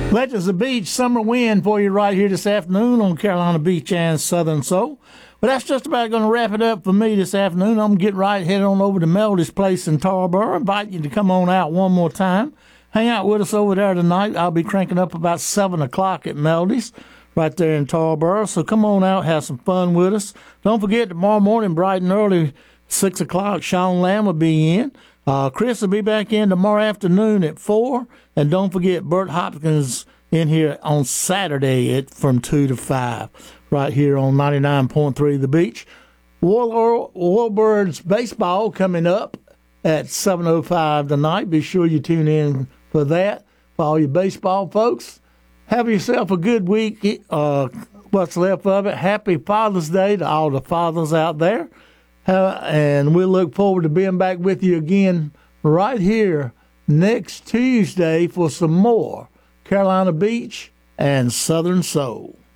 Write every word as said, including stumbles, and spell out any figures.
Legends of Beach summer wind for you right here this afternoon on Carolina Beach and Southern Soul. But that's just about going to wrap it up for me this afternoon. I'm getting right headed on over to Melody's Place in Tarboro. Invite you to come on out one more time. Hang out with us over there tonight. I'll be cranking up about seven o'clock at Melody's right there in Tarboro. So come on out, have some fun with us. Don't forget, tomorrow morning, bright and early, six o'clock, Sean Lamb will be in. Uh, Chris will be back in tomorrow afternoon at four. And don't forget, Bert Hopkins in here on Saturday at from two to five, right here on ninety-nine point three The Beach. War, Warbirds baseball coming up at seven oh five tonight. Be sure you tune in for that. For all you baseball folks, have yourself a good week. Uh, what's left of it. Happy Father's Day to all the fathers out there. Uh, and we'll look forward to being back with you again right here next Tuesday for some more Carolina Beach and Southern Soul.